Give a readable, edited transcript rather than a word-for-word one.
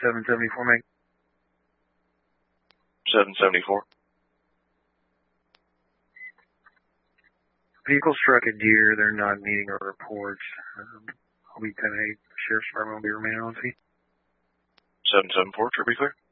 774, Meg. 774. Vehicle struck a deer. They're not needing a report. I'll be 10-8. Sheriff's Department will be remaining on scene. 774, to be clear.